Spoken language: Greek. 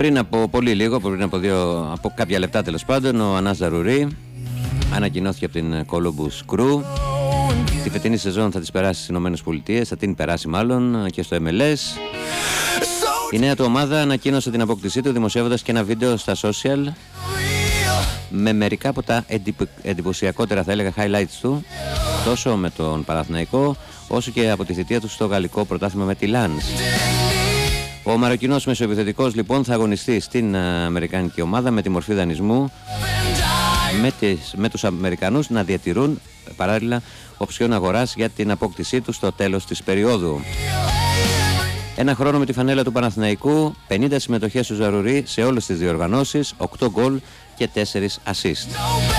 Πριν από πολύ λίγο, από κάποια λεπτά τέλος πάντων, ο Ανάς Ζαρουρί ανακοινώθηκε από την Columbus Crew. Τη φετινή σεζόν θα τις περάσει στις ΗΠΑ, θα την περάσει μάλλον και στο MLS. Η νέα του ομάδα ανακοίνωσε την απόκτησή του δημοσιεύοντας και ένα βίντεο στα social με μερικά από τα εντυπωσιακότερα, θα έλεγα, highlights του, τόσο με τον Παναθηναϊκό όσο και από τη θητεία του στο γαλλικό πρωτάθλημα με τη Λανς. Ο Μαροκινός μεσοεπιθετικός λοιπόν θα αγωνιστεί στην αμερικάνικη ομάδα με τη μορφή δανεισμού, με τους Αμερικανούς να διατηρούν παράλληλα οψιόν αγοράς για την απόκτησή του στο τέλος της περίοδου. Ένα χρόνο με τη φανέλα του Παναθηναϊκού, 50 συμμετοχές του Ζαρουρί σε όλες τις διοργανώσεις, 8 γκολ και 4 assist.